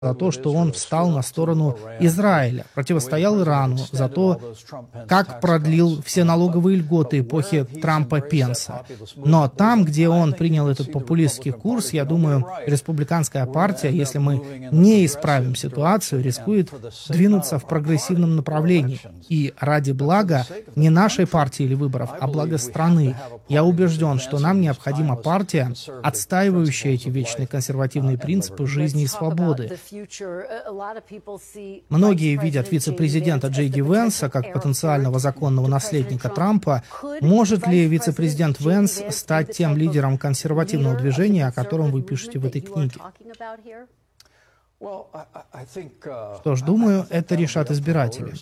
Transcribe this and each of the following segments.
за то, что он встал на сторону Израиля, противостоял Ирану, за то, как продлил все налоговые льготы эпохи Трампа-Пенса. Но там, где он принял этот популистский курс, я думаю, республиканская партия, если мы не исправим ситуацию, рискует двинуться в прогрессивном направлении. И ради блага не нашей партии или выборов, а блага страны. Я убежден, что нам необходима партия, отстаивающая эти вечные консервативные принципы жизни и свободы. Многие видят вице-президента Джей Ди Венса как потенциального законного наследника Трампа. Может ли вице-президент Венс стать тем лидером консервативного движения, о котором вы пишете в этой книге? Что ж, думаю, это решат избиратели.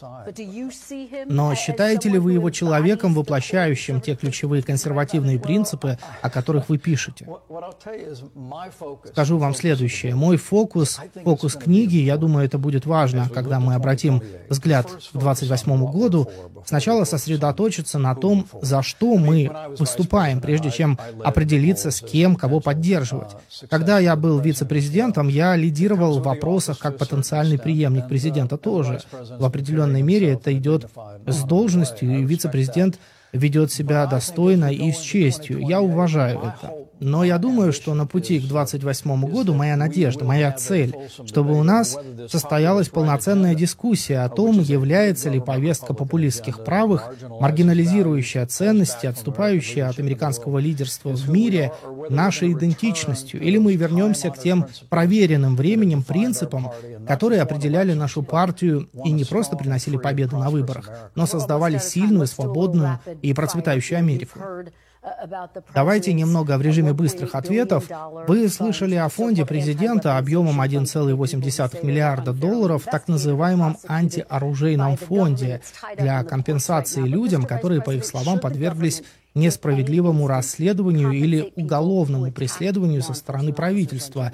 Но считаете ли вы его человеком, воплощающим те ключевые консервативные принципы, о которых вы пишете? Скажу вам следующее. Мой фокус книги, я думаю, это будет важно, когда мы обратим взгляд к 28 году, сначала сосредоточиться на том, за что мы выступаем, прежде чем определиться, с кем, кого поддерживать. Когда я был вице-президентом, я лидировал в вопросах как потенциальный преемник президента тоже. В определенной мере это идет с должностью, и вице-президент ведет себя достойно и с честью. Я уважаю это. Но я думаю, что на пути к 28 году моя надежда, моя цель, чтобы у нас состоялась полноценная дискуссия о том, является ли повестка популистских правых, маргинализирующая ценности, отступающая от американского лидерства в мире, нашей идентичностью, или мы вернемся к тем проверенным временем принципам, которые определяли нашу партию и не просто приносили победу на выборах, но создавали сильную, свободную и процветающую Америку. Давайте немного в режиме быстрых ответов. Вы слышали о фонде президента объемом $1,8 миллиарда, так называемом антиоружейном фонде, для компенсации людям, которые, по их словам, подверглись несправедливому расследованию или уголовному преследованию со стороны правительства.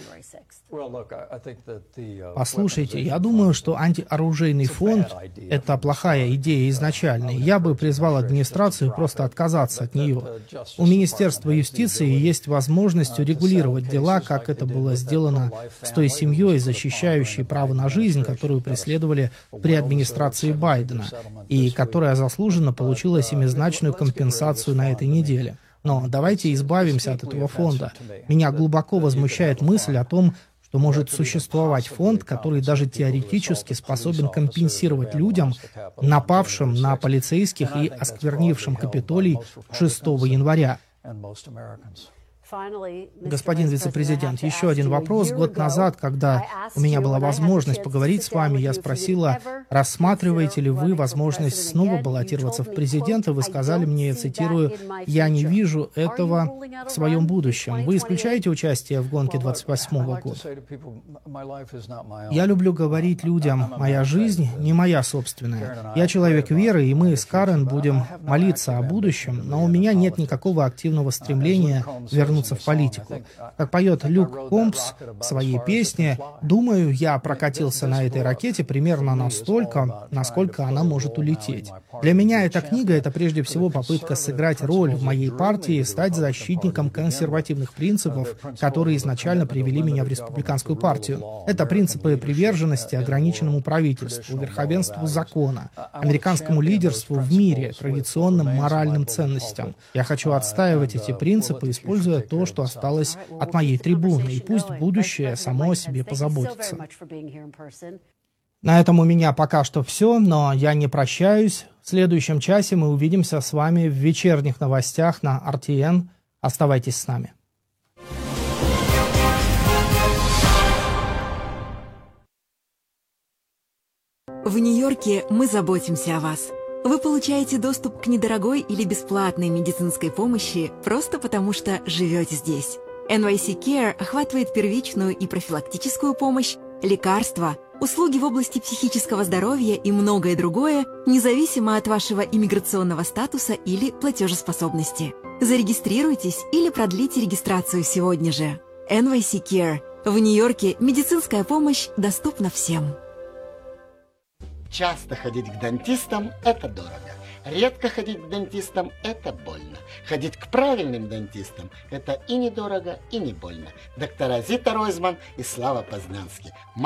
Послушайте, я думаю, что антиоружейный фонд — это плохая идея изначально. Я бы призвал администрацию просто отказаться от нее. У Министерства юстиции есть возможность урегулировать дела, как это было сделано с той семьей, защищающей право на жизнь, которую преследовали при администрации Байдена, и которая заслуженно получила семизначную компенсацию на этой неделе. Но давайте избавимся от этого фонда. Меня глубоко возмущает мысль о том, что может существовать фонд, который даже теоретически способен компенсировать людям, напавшим на полицейских и осквернившим Капитолий 6 января. Господин вице-президент, еще один вопрос. Год назад, когда у меня была возможность поговорить с вами, я спросила, рассматриваете ли вы возможность снова баллотироваться в президенты. Вы сказали мне, я цитирую, «Я не вижу этого в своем будущем». Вы исключаете участие в гонке 28-го года? Я люблю говорить людям, моя жизнь не моя собственная. Я человек веры, и мы с Карен будем молиться о будущем, но у меня нет никакого активного стремления вернуться в политику. Как поет Люк Компс в своей песне, «Думаю, я прокатился на этой ракете примерно настолько, насколько она может улететь». Для меня эта книга — это прежде всего попытка сыграть роль в моей партии, стать защитником консервативных принципов, которые изначально привели меня в республиканскую партию. Это принципы приверженности ограниченному правительству, верховенству закона, американскому лидерству в мире, традиционным моральным ценностям. Я хочу отстаивать эти принципы, используя то, что осталось от моей трибуны, и пусть будущее само о себе позаботится. На этом у меня пока что все, но я не прощаюсь. В следующем часе мы увидимся с вами в вечерних новостях на RTN. Оставайтесь с нами. В Нью-Йорке мы заботимся о вас. Вы получаете доступ к недорогой или бесплатной медицинской помощи просто потому, что живете здесь. NYC Care охватывает первичную и профилактическую помощь, лекарства, услуги в области психического здоровья и многое другое, независимо от вашего иммиграционного статуса или платежеспособности. Зарегистрируйтесь или продлите регистрацию сегодня же. NYC Care. В Нью-Йорке медицинская помощь доступна всем. Часто ходить к дантистам – это дорого. Редко ходить к дантистам – это больно. Ходить к правильным дантистам – это и недорого, и не больно. Доктора Зита Ройзман и Слава Познанский.